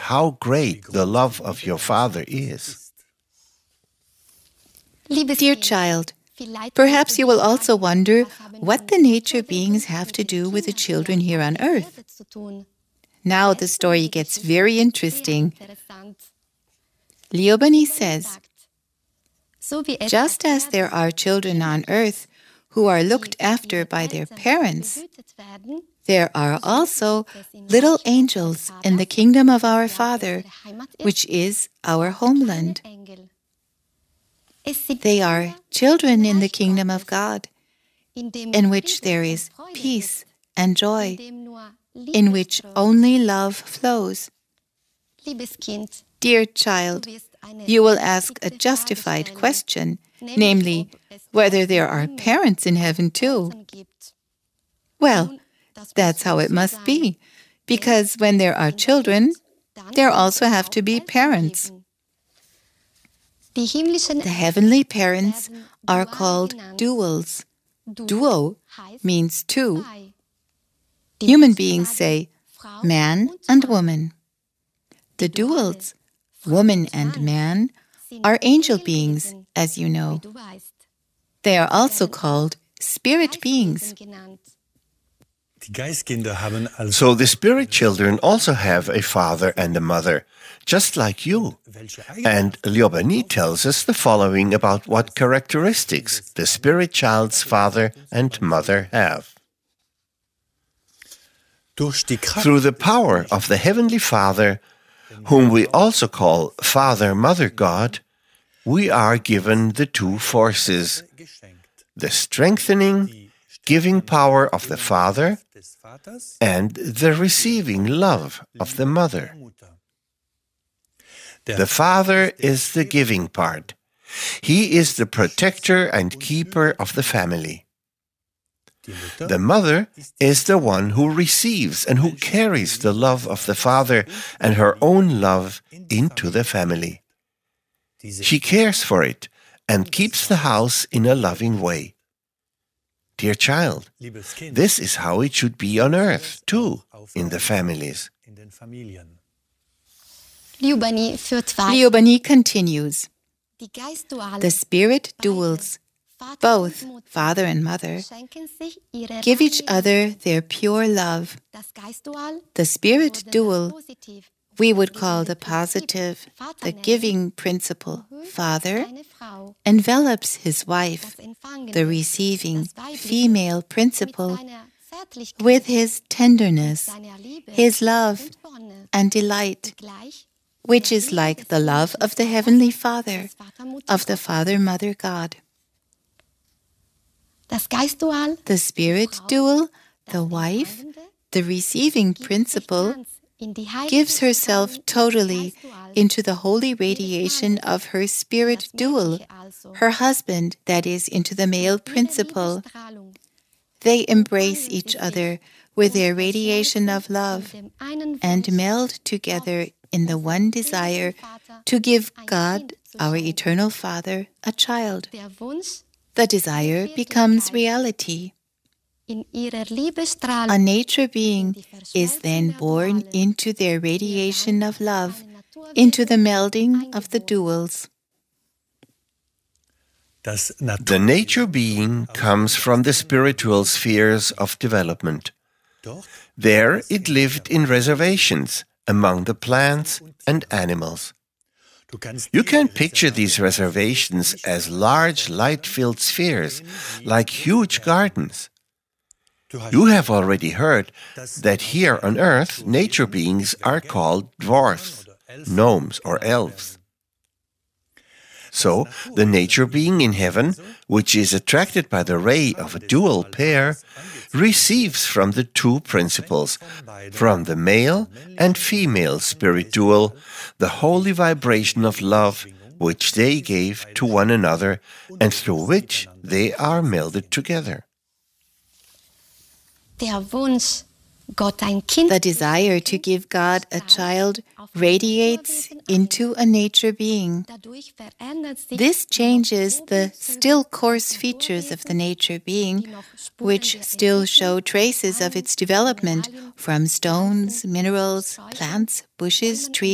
how great the love of your Father is. Dear child, perhaps you will also wonder what the nature beings have to do with the children here on earth. Now the story gets very interesting. Liobani says, just as there are children on earth who are looked after by their parents, there are also little angels in the kingdom of our Father, which is our homeland. They are children in the kingdom of God, in which there is peace and joy, in which only love flows. Dear child, you will ask a justified question, namely, whether there are parents in heaven too. Well, that's how it must be, because when there are children, there also have to be parents. The heavenly parents are called duals. Duo means two. Human beings say man and woman. The duals, woman and man, are angel beings, as you know. They are also called spirit beings. So the spirit children also have a father and a mother, just like you. And Liobani tells us the following about what characteristics the spirit child's father and mother have. Through the power of the Heavenly Father, whom we also call Father-Mother God, we are given the two forces, the strengthening, giving power of the Father and the receiving love of the Mother. The Father is the giving part. He is the protector and keeper of the family. The Mother is the one who receives and who carries the love of the Father and her own love into the family. She cares for it and keeps the house in a loving way. Dear child, this is how it should be on earth, too, in the families. Liobani continues, the spirit duals, both father and mother, give each other their pure love. The spirit dual, we would call the positive, the giving principle, father, envelops his wife, the receiving, female principle, with his tenderness, his love and delight, which is like the love of the Heavenly Father, of the Father-Mother God. The spirit dual, the wife, the receiving principle, gives herself totally into the holy radiation of her spirit dual, her husband, that is, into the male principle. They embrace each other with their radiation of love and meld together in the one desire to give God, our eternal Father, a child. The desire becomes reality. A nature being is then born into their radiation of love, into the melding of the duals. The nature being comes from the spiritual spheres of development. There it lived in reservations among the plants and animals. You can picture these reservations as large light-filled spheres, like huge gardens. You have already heard that here on earth, nature beings are called dwarfs, gnomes or elves. So, the nature being in heaven, which is attracted by the ray of a dual pair, receives from the two principles, from the male and female spirit dual, the holy vibration of love which they gave to one another and through which they are melded together. The desire to give God a child radiates into a nature being. This changes the still coarse features of the nature being, which still show traces of its development from stones, minerals, plants, bushes, trees,